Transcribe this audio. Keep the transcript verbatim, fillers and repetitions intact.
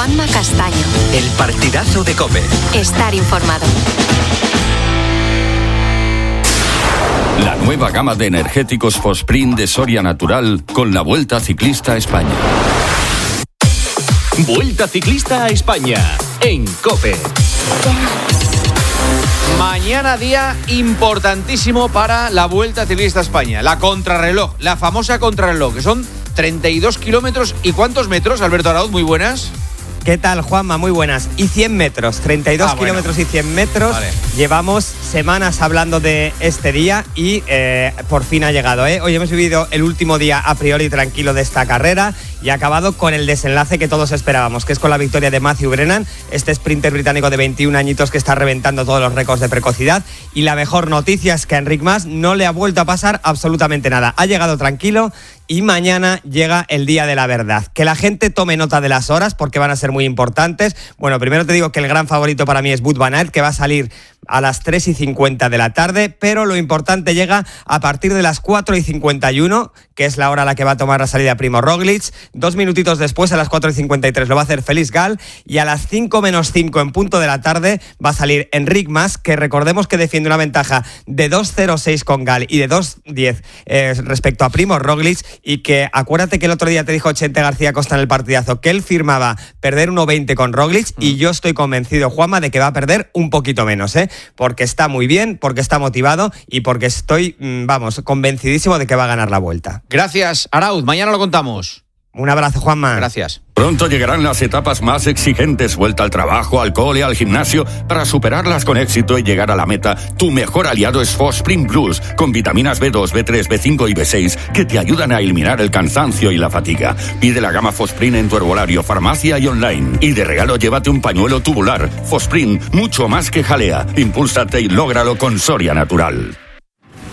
Juanma Castaño. El partidazo de COPE. Estar informado. La nueva gama de energéticos Fosprint de Soria Natural con la Vuelta Ciclista a España. Vuelta Ciclista a España en COPE. Mañana día importantísimo para la Vuelta Ciclista a España. La contrarreloj, la famosa contrarreloj, que son treinta y dos kilómetros. ¿Y cuántos metros, Alberto Arauz? Muy buenas. ¿Qué tal, Juanma? Muy buenas. Y cien metros, treinta y dos ah, kilómetros bueno. y cien metros. Vale. Llevamos semanas hablando de este día y eh, por fin ha llegado. ¿eh? Hoy hemos vivido el último día a priori tranquilo de esta carrera y ha acabado con el desenlace que todos esperábamos, que es con la victoria de Matthew Brennan, este sprinter británico de veintiún añitos que está reventando todos los récords de precocidad. Y la mejor noticia es que a Enric Mas no le ha vuelto a pasar absolutamente nada. Ha llegado tranquilo. Y mañana llega el día de la verdad. Que la gente tome nota de las horas porque van a ser muy importantes. Bueno, primero te digo que el gran favorito para mí es Wout van Aert, que va a salir a las tres y cincuenta de la tarde, pero lo importante llega a partir de las cuatro y cincuenta y uno, que es la hora a la que va a tomar la salida Primo Roglic. Dos minutitos después, a las cuatro y cincuenta y tres, lo va a hacer Felix Gall, y a las cinco menos cinco en punto de la tarde va a salir Enric Mas, que recordemos que defiende una ventaja de dos cero seis con Gall y de dos diez eh, respecto a Primo Roglic, y que acuérdate que el otro día te dijo Chente García Costa en el partidazo que él firmaba perder uno veinte con Roglic, mm. y yo estoy convencido, Juanma, de que va a perder un poquito menos, ¿eh? Porque está muy bien, porque está motivado y porque estoy, vamos, convencidísimo de que va a ganar la Vuelta. Gracias, Arauz. Mañana lo contamos. Un abrazo, Juanma. Gracias. Pronto llegarán las etapas más exigentes, vuelta al trabajo, al cole, al gimnasio. Para superarlas con éxito y llegar a la meta, tu mejor aliado es Fosprint Plus, con vitaminas B dos, B tres, B cinco y B seis, que te ayudan a eliminar el cansancio y la fatiga. Pide la gama Fosprint en tu herbolario, farmacia y online. Y de regalo llévate un pañuelo tubular. Fosprint, mucho más que jalea. Impúlsate y lógralo con Soria Natural.